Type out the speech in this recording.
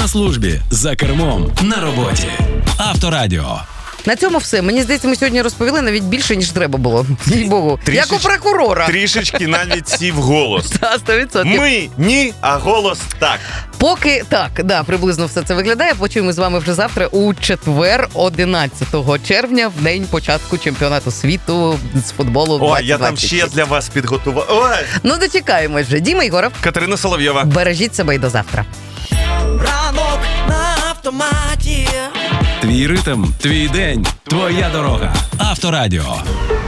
На службі, за кермом, на роботі. Авторадіо. На цьому все. Мені здається, ми сьогодні розповіли навіть більше, ніж треба було. Їй-богу. Як у прокурора. Трішечки навіть сів голос. Та, 100%. Ми ні, а голос так. Поки так, да, приблизно все це виглядає. Почуємо з вами вже завтра у четвер, 11 червня, в день початку чемпіонату світу з футболу 2026. Ой, я там ще для вас підготував. Ой! Ну, дочекаємось вже. Діма Єгоров. Катерина Соловйова. Бережіть себе і до завтра. Ранок на автоматі. Твій ритм, твій день, твоя дорога. Авторадіо.